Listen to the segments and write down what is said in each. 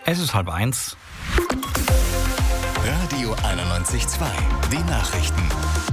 Es ist 12:30. Radio 91.2, die Nachrichten.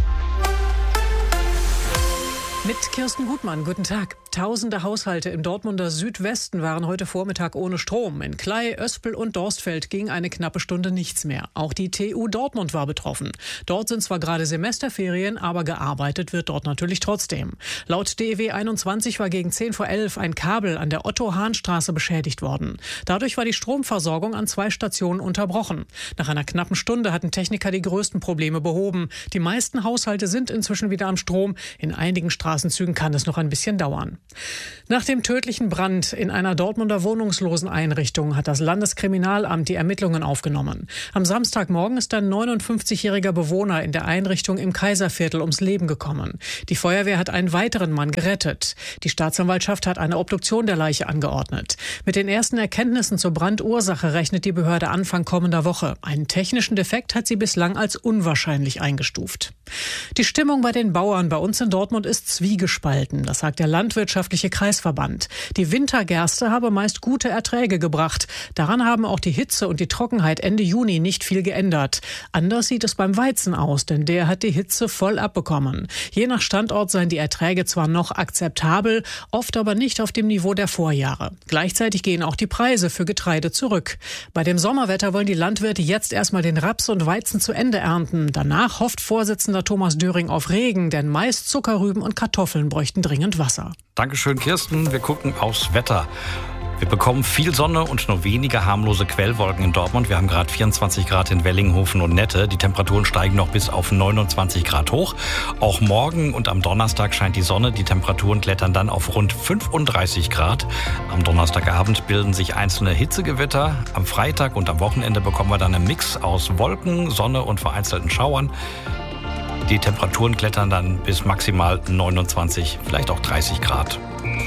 Mit Kirsten Gutmann, guten Tag. Tausende Haushalte im Dortmunder Südwesten waren heute Vormittag ohne Strom. In Klei, Öspel und Dorstfeld ging eine knappe Stunde nichts mehr. Auch die TU Dortmund war betroffen. Dort sind zwar gerade Semesterferien, aber gearbeitet wird dort natürlich trotzdem. Laut DEW 21 war gegen 10:11 ein Kabel an der Otto-Hahn-Straße beschädigt worden. Dadurch war die Stromversorgung an 2 Stationen unterbrochen. Nach einer knappen Stunde hatten Techniker die größten Probleme behoben. Die meisten Haushalte sind inzwischen wieder am Strom. In einigen Straßenzügen kann es noch ein bisschen dauern. Nach dem tödlichen Brand in einer Dortmunder Wohnungsloseneinrichtung hat das Landeskriminalamt die Ermittlungen aufgenommen. Am Samstagmorgen ist ein 59-jähriger Bewohner in der Einrichtung im Kaiserviertel ums Leben gekommen. Die Feuerwehr hat einen weiteren Mann gerettet. Die Staatsanwaltschaft hat eine Obduktion der Leiche angeordnet. Mit den ersten Erkenntnissen zur Brandursache rechnet die Behörde Anfang kommender Woche. Einen technischen Defekt hat sie bislang als unwahrscheinlich eingestuft. Die Stimmung bei den Bauern bei uns in Dortmund ist zwiegespalten. Das sagt der Landwirtschaftliche Kreisverband. Die Wintergerste habe meist gute Erträge gebracht. Daran haben auch die Hitze und die Trockenheit Ende Juni nicht viel geändert. Anders sieht es beim Weizen aus, denn der hat die Hitze voll abbekommen. Je nach Standort seien die Erträge zwar noch akzeptabel, oft aber nicht auf dem Niveau der Vorjahre. Gleichzeitig gehen auch die Preise für Getreide zurück. Bei dem Sommerwetter wollen die Landwirte jetzt erstmal den Raps und Weizen zu Ende ernten. Danach hofft Vorsitzender Thomas Döring auf Regen, denn Mais, Zuckerrüben und Kartoffeln bräuchten dringend Wasser. Dankeschön, Kirsten. Wir gucken aufs Wetter. Wir bekommen viel Sonne und nur wenige harmlose Quellwolken in Dortmund. Wir haben gerade 24 Grad in Wellinghofen und Nette. Die Temperaturen steigen noch bis auf 29 Grad hoch. Auch morgen und am Donnerstag scheint die Sonne. Die Temperaturen klettern dann auf rund 35 Grad. Am Donnerstagabend bilden sich einzelne Hitzegewitter. Am Freitag und am Wochenende bekommen wir dann einen Mix aus Wolken, Sonne und vereinzelten Schauern. Die Temperaturen klettern dann bis maximal 29, vielleicht auch 30 Grad.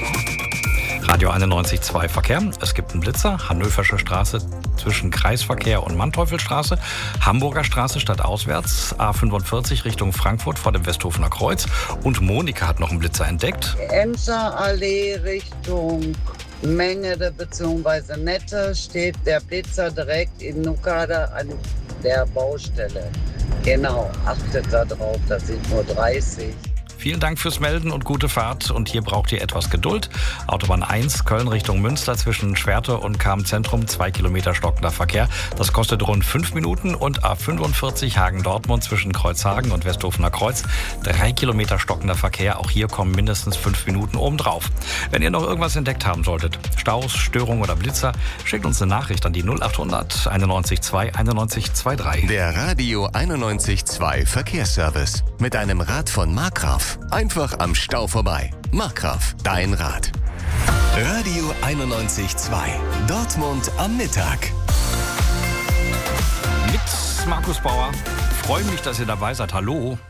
Radio 91.2 Verkehr. Es gibt einen Blitzer. Hannöversche Straße zwischen Kreisverkehr und Manteuffelstraße. Hamburger Straße stadtauswärts. A45 Richtung Frankfurt vor dem Westhofener Kreuz. Und Monika hat noch einen Blitzer entdeckt. Emser Allee Richtung Mengede bzw. Nette steht der Blitzer direkt in Nuckade an der Baustelle. Genau, achtet da drauf, das sind nur 30. Vielen Dank fürs Melden und gute Fahrt. Und hier braucht ihr etwas Geduld. Autobahn 1, Köln Richtung Münster zwischen Schwerte und Cham-Zentrum, 2 Kilometer stockender Verkehr. Das kostet rund 5 Minuten. Und A45 Hagen-Dortmund zwischen Kreuzhagen und Westhofener Kreuz, 3 Kilometer stockender Verkehr. Auch hier kommen mindestens 5 Minuten obendrauf. Wenn ihr noch irgendwas entdeckt haben solltet, Staus, Störungen oder Blitzer, schickt uns eine Nachricht an die 0800 91.2 91.23. Der Radio 91.2 Verkehrsservice. Mit einem Rad von Markgraf. Einfach am Stau vorbei. Markgraf, dein Rad. Radio 91.2. Dortmund am Mittag. Mit Markus Bauer. Freue mich, dass ihr dabei seid. Hallo.